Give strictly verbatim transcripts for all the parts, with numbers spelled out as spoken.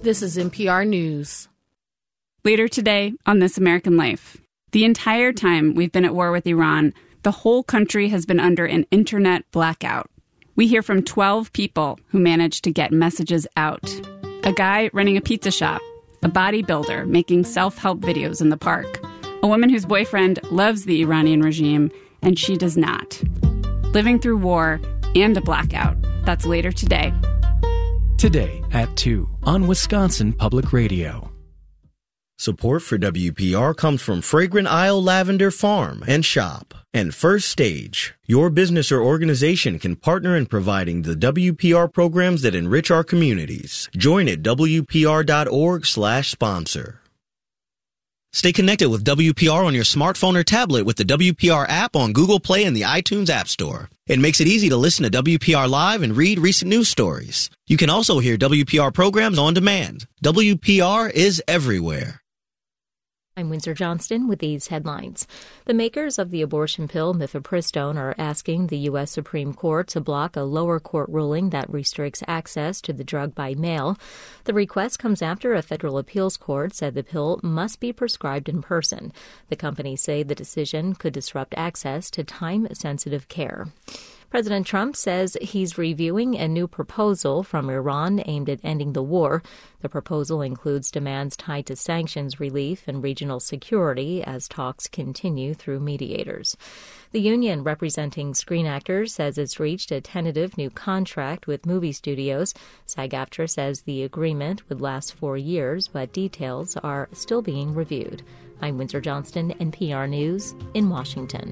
This is N P R News. Later today on This American Life, the entire time we've been at war with Iran, the whole country has been under an internet blackout. We hear from twelve people who managed to get messages out. A guy running a pizza shop, a bodybuilder making self-help videos in the park, a woman whose boyfriend loves the Iranian regime and she does not. Living through war and a blackout. That's later today. Today at two on Wisconsin Public Radio. Support for W P R comes from Fragrant Isle Lavender Farm and Shop and First Stage. Your business or organization can partner in providing the W P R programs that enrich our communities. Join at W P R dot org slash sponsor. Stay connected with W P R on your smartphone or tablet with the W P R app on Google Play and the iTunes App Store. It makes it easy to listen to W P R Live and read recent news stories. You can also hear W P R programs on demand. W P R is everywhere. I'm Windsor Johnston with these headlines. The makers of the abortion pill mifepristone are asking the U S Supreme Court to block a lower court ruling that restricts access to the drug by mail. The request comes after a federal appeals court said the pill must be prescribed in person. The companies say the decision could disrupt access to time-sensitive care. President Trump says he's reviewing a new proposal from Iran aimed at ending the war. The proposal includes demands tied to sanctions relief and regional security as talks continue through mediators. The union representing screen actors says it's reached a tentative new contract with movie studios. SAG-AFTRA says the agreement would last four years, but details are still being reviewed. I'm Windsor Johnston, N P R News in Washington.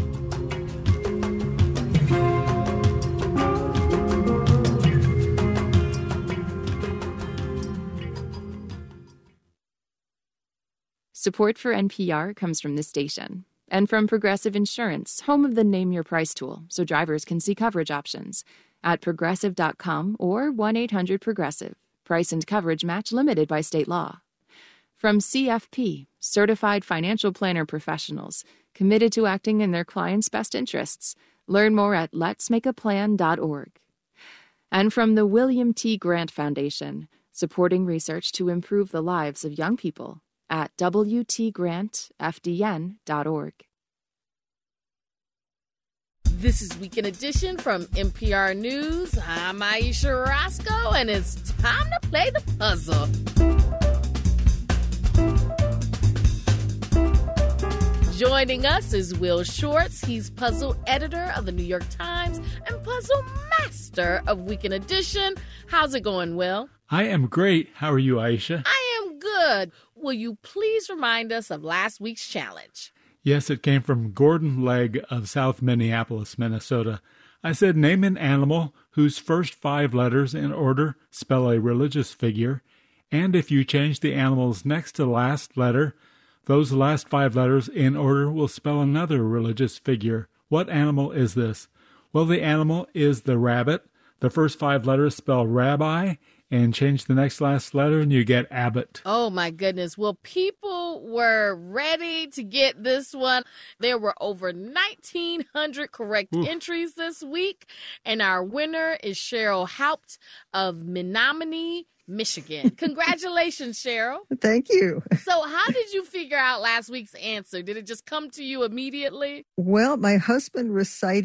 Support for N P R comes from this station and from Progressive Insurance, home of the Name Your Price tool, so drivers can see coverage options at progressive dot com or one eight hundred progressive. Price and coverage match limited by state law. From C F P, Certified Financial Planner Professionals, committed to acting in their clients' best interests. Learn more at lets make a plan dot org. And from the William T. Grant Foundation, supporting research to improve the lives of young people at w t grant f d n dot org. This is Weekend Edition from N P R News. I'm Aisha Roscoe, and it's time to play the puzzle. Joining us is Will Shortz. He's puzzle editor of the New York Times and puzzle master of Weekend Edition. How's it going, Will? I am great. How are you, Aisha? I am good. Will you please remind us of last week's challenge? Yes, it came from Gordon Legg of South Minneapolis, Minnesota. I said, name an animal whose first five letters in order spell a religious figure, and if you change the animal's next to last letter, those last five letters in order will spell another religious figure. What animal is this? Well, the animal is the rabbit. The first five letters spell rabbi, and change the next last letter and you get Abbott. Oh, my goodness. Well, people were ready to get this one. There were over nineteen hundred correct Oof. entries this week, and our winner is Cheryl Haupt of Menominee, Michigan. Congratulations, Cheryl. Thank you. So how did you figure out last week's answer? Did it just come to you immediately? Well, my husband recited